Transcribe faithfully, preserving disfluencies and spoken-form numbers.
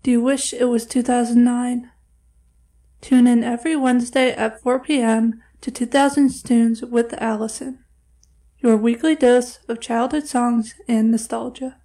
Do you wish it was two thousand nine? Tune in every Wednesday at four p.m. to two thousands Tunes with Allison, your weekly dose of childhood songs and nostalgia.